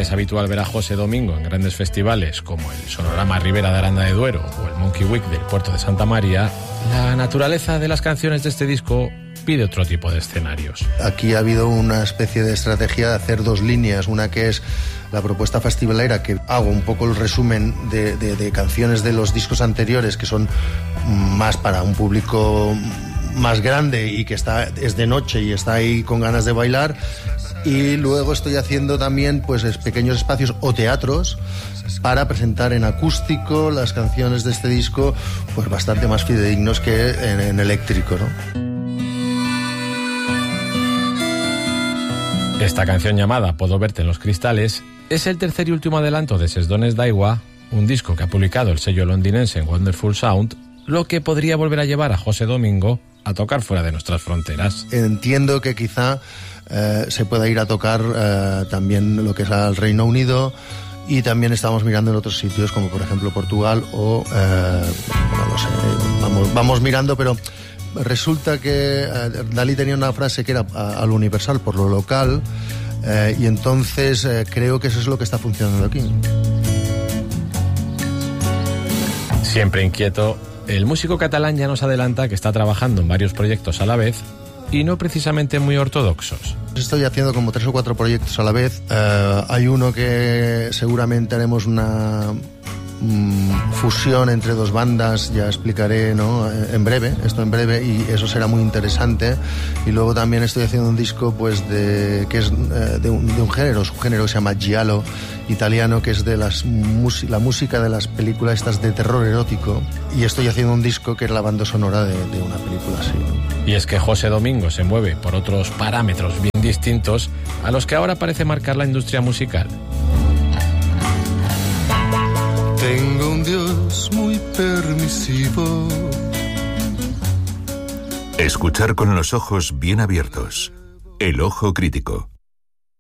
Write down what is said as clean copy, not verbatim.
es habitual ver a José Domingo en grandes festivales como el Sonorama Ribera de Aranda de Duero o el Monkey Week del puerto de Santa María, la naturaleza de las canciones de este disco pide otro tipo de escenarios. Aquí ha habido una especie de estrategia de hacer dos líneas, una que es la propuesta festivalera, que hago un poco el resumen de canciones de los discos anteriores, que son más para un público más grande y que es de noche y está ahí con ganas de bailar, y luego estoy haciendo también pues pequeños espacios o teatros para presentar en acústico las canciones de este disco, pues bastante más fidedignos que en eléctrico, ¿no? Esta canción llamada Puedo verte en los cristales es el tercer y último adelanto de Ses dones d'aigua, un disco que ha publicado el sello londinense en Wonderful Sound, lo que podría volver a llevar a José Domingo a tocar fuera de nuestras fronteras. Entiendo que quizá se pueda ir a tocar también lo que es al Reino Unido, y también estamos mirando en otros sitios como por ejemplo Portugal o no lo sé, vamos mirando, pero resulta que Dalí tenía una frase que era a lo universal por lo local, y entonces creo que eso es lo que está funcionando aquí. Siempre inquieto, el músico catalán ya nos adelanta que está trabajando en varios proyectos a la vez y no precisamente muy ortodoxos. Estoy haciendo como 3 o 4 proyectos a la vez. Hay uno que seguramente haremos una fusión entre 2 bandas, ya explicaré, ¿no? En breve, y eso será muy interesante. Y luego también estoy haciendo un disco pues que es de un género, subgénero que se llama giallo italiano, que es de la música de las películas estas de terror erótico, y estoy haciendo un disco que es la banda sonora de una película así, ¿no? Y es que José Domingo se mueve por otros parámetros bien distintos a los que ahora parece marcar la industria musical. Tengo un Dios muy permisivo. Escuchar con los ojos bien abiertos. El ojo crítico.